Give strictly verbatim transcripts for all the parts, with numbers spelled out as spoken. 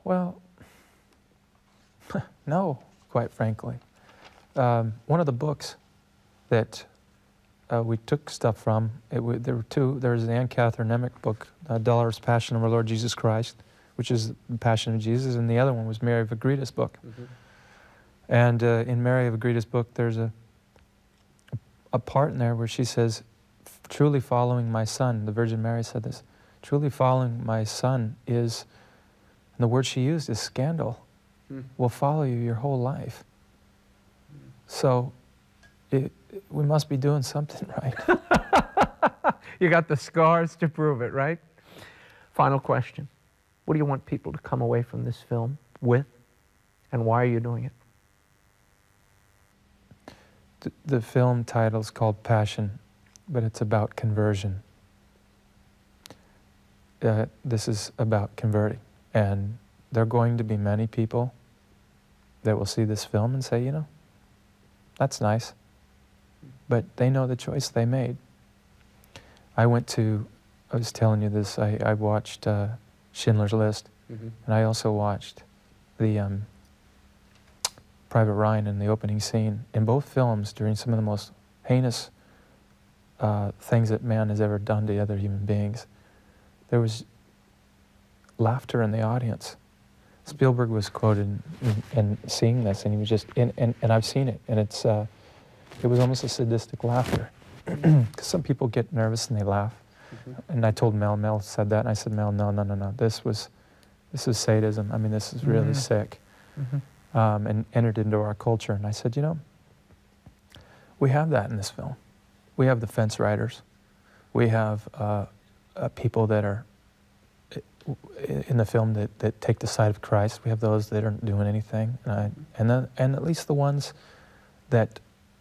Well, no, quite frankly. Um, one of the books that uh, we took stuff from, it w there were two. There's the Anne Catherine Emmerich book, uh, Dolores Passion of our Lord Jesus Christ, which is the Passion of Jesus, and the other one was Mary of Agrida's book. Mm-hmm. And uh, in Mary of Agrida's book, there's a, a part in there where she says, truly following my son, the Virgin Mary said this, truly following my son is, and the word she used is scandal, mm. will follow you your whole life. Mm. So it, it, we must be doing something right. You got the scars to prove it, right? Final question. What do you want people to come away from this film with, and why are you doing it? The, the film title is called Passion, but it's about conversion. Uh, this is about converting. And there are going to be many people that will see this film and say, you know, that's nice. But they know the choice they made. I went to, I was telling you this, I, I watched uh, Schindler's List, mm-hmm. and I also watched the um, Private Ryan in the opening scene. In both films, during some of the most heinous uh, things that man has ever done to other human beings, there was laughter in the audience. Spielberg was quoted in, in seeing this, and he was just, in, and, and I've seen it, and it's, uh, it was almost a sadistic laughter. Because some people get nervous and they laugh. Mm-hmm. And I told Mel, Mel said that, and I said, Mel, no, no, no, no, this was, this is sadism. I mean, this is really mm-hmm. sick. Mm-hmm. um, and entered into our culture. And I said, you know, we have that in this film. We have the fence riders. We have uh, uh, people that are in the film that, that take the side of Christ. We have those that aren't doing anything. And, I, and, then, and at least the ones that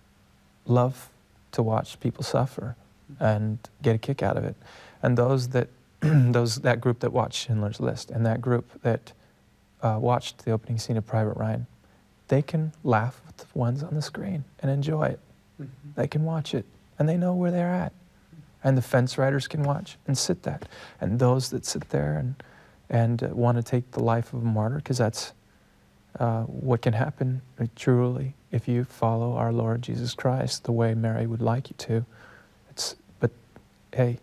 love to watch people suffer and get a kick out of it. And those that, those, that group that watched Schindler's List and that group that uh, watched the opening scene of Private Ryan, they can laugh with the ones on the screen and enjoy it. Mm-hmm. They can watch it and they know where they're at. And the fence riders can watch and sit that. And those that sit there and, and uh, want to take the life of a martyr, because that's uh, what can happen uh, truly if you follow our Lord Jesus Christ the way Mary would like you to. It's, but hey,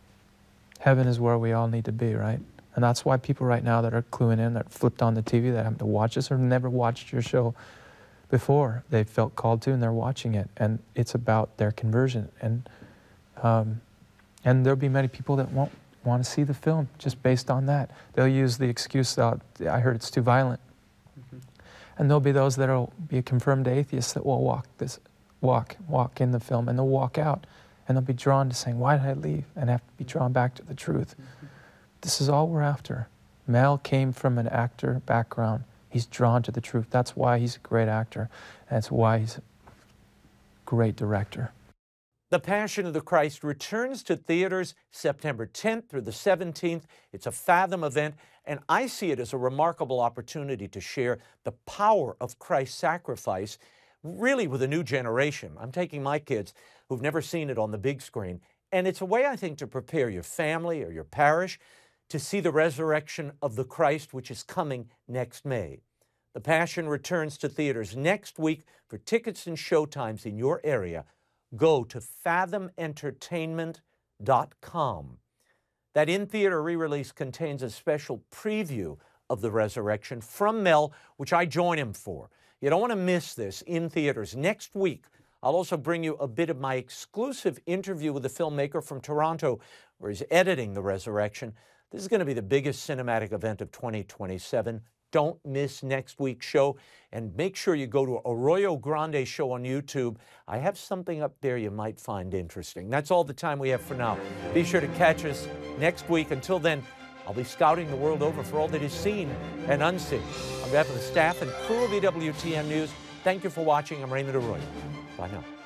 heaven is where we all need to be, right? And that's why people right now that are cluing in, that flipped on the T V, that have to watch this or never watched your show before, they felt called to and they're watching it. And it's about their conversion. And um, And there'll be many people that won't want to see the film just based on that. They'll use the excuse that I heard it's too violent. Mm-hmm. And there'll be those that'll be confirmed atheists that will walk this, walk, walk in the film, and they'll walk out, and they'll be drawn to saying, "Why did I leave?" and have to be drawn back to the truth. Mm-hmm. This is all we're after. Mel came from an actor background. He's drawn to the truth. That's why he's a great actor. That's why he's a great director. The Passion of the Christ returns to theaters September tenth through the seventeenth. It's a Fathom event, and I see it as a remarkable opportunity to share the power of Christ's sacrifice, really with a new generation. I'm taking my kids who've never seen it on the big screen, and it's a way, I think, to prepare your family or your parish to see the resurrection of the Christ, which is coming next May. The Passion returns to theaters next week. For tickets and showtimes in your area, go to fathom entertainment dot com. That in-theater re-release contains a special preview of the resurrection from Mel, which I join him for. You don't want to miss this in theaters. Next week, I'll also bring you a bit of my exclusive interview with the filmmaker from Toronto, where he's editing the resurrection. This is going to be the biggest cinematic event of twenty twenty-seven. Don't miss next week's show, and make sure you go to Arroyo Grande Show on YouTube. I have something up there you might find interesting. That's all the time we have for now. Be sure to catch us next week. Until then, I'll be scouting the world over for all that is seen and unseen. On behalf of the staff and crew of E W T N News, thank you for watching. I'm Raymond Arroyo. Bye now.